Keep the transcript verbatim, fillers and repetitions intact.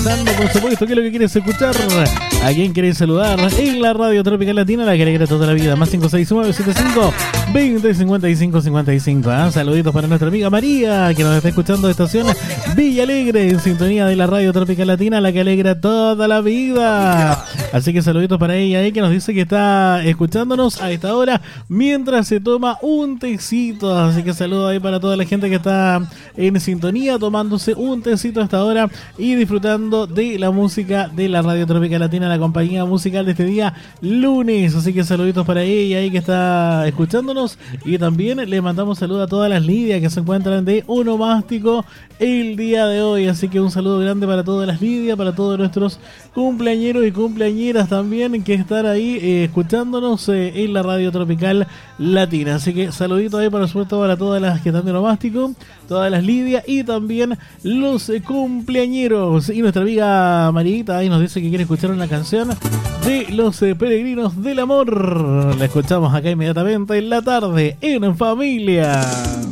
contestando, por supuesto, qué es lo que quieres escuchar, a quién quieres saludar en la Radio Tropical Latina, la que alegra toda la vida. Más cinco seis nueve siete cinco veinte cincuenta y cinco cincuenta y cinco. ¿eh? Saluditos para nuestra amiga María, que nos está escuchando de estación Villa Alegre, en sintonía de la Radio Tropical Latina, la que alegra toda la vida. Así que saluditos para ella, ¿eh? que nos dice que está escuchándonos a esta hora mientras se toma un tecito. Así que saludos ahí para toda la gente que está en sintonía tomándose un tecito a esta hora y disfrutando de la música de la Radio Tropical Latina, la compañía musical de este día lunes. Así que saluditos para ella ahí que está escuchándonos, y también le mandamos saludos a todas las Lidias que se encuentran de onomástico el día de hoy. Así que un saludo grande para todas las Lidias, para todos nuestros cumpleañeros y cumpleañeras también que están ahí eh, escuchándonos eh, en la Radio Tropical Latina. Así que saluditos ahí para supuesto para todas las que están de onomástico, todas las Lidias y también los eh, cumpleañeros. Y nuestra amiga Marita ahí nos dice que quiere escuchar una canción de los eh, Peregrinos del Amor. La escuchamos acá inmediatamente en la tarde en familia.